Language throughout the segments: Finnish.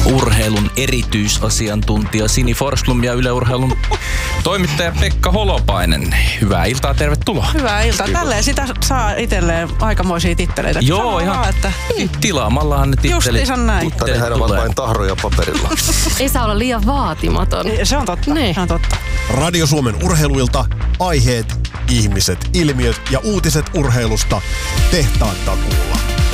urheilun erityisasiantuntija Sini Forsblom ja Yle Urheilun toimittaja Pekka Holopainen. Hyvää iltaa, tervetuloa. Hyvää iltaa. Tälleen sitä saa itselleen aikamoisia titteleitä. Joo, ihan vaan, että tilaamallahan ne tittelit. Justiinsa näin. Mutta nehän ovat vain tahroja paperilla. Ei saa olla liian vaatimaton. Se on totta. Niin. Se on totta. Radio Suomen urheiluilta, aiheet, ihmiset, ilmiöt ja uutiset urheilusta tehtaan takuulla.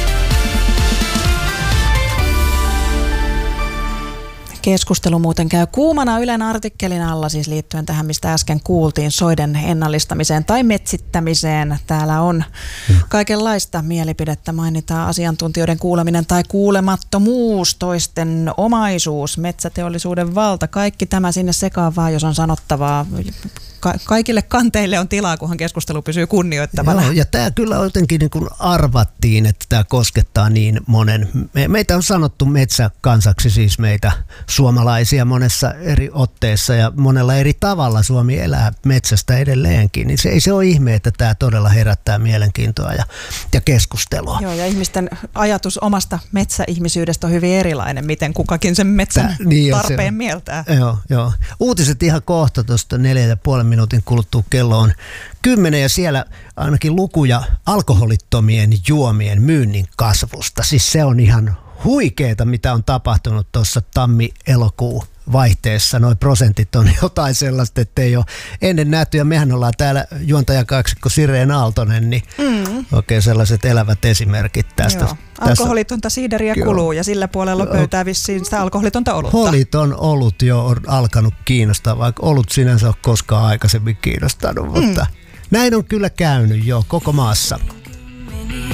Keskustelu muuten käy kuumana Ylen artikkelin alla, siis liittyen tähän, mistä äsken kuultiin, soiden ennallistamiseen tai metsittämiseen. Täällä on kaikenlaista mielipidettä, mainitaan asiantuntijoiden kuuleminen tai kuulemattomuus, toisten omaisuus, metsäteollisuuden valta, kaikki tämä sinne sekaan vaan, jos on sanottavaa. Kaikille kanteille on tilaa, kunhan keskustelu pysyy kunnioittavana. Joo, ja tämä kyllä jotenkin niin kuin arvattiin, että tämä koskettaa niin monen. Meitä on sanottu metsäkansaksi, siis meitä suomalaisia monessa eri otteessa ja monella eri tavalla. Suomi elää metsästä edelleenkin, niin ei se ole ihme, että tämä todella herättää mielenkiintoa ja keskustelua. Joo, ja ihmisten ajatus omasta metsäihmisyydestä on hyvin erilainen, miten kukakin sen metsän tarpeen mieltää. Joo. Uutiset ihan kohta tuosta 4,5 minuutin kuluttua, kello on 10 ja siellä ainakin lukuja alkoholittomien juomien myynnin kasvusta. Siis se on ihan huikeeta, mitä on tapahtunut tuossa tammi-elokuu vaihteessa. Noi prosentit on jotain sellaista, että ei ole ennen nähty. Ja mehän ollaan täällä juontajakaksikko Sireen Aaltonen, niin oikein sellaiset elävät esimerkit tästä. Joo. Alkoholitonta siideriä kuluu ja sillä puolella pöytää vissiin sitä alkoholitonta olutta. Holiton olut jo on alkanut kiinnostaa, vaikka olut sinänsä ole koskaan aikaisemmin kiinnostanut, mutta näin on kyllä käynyt jo koko maassa.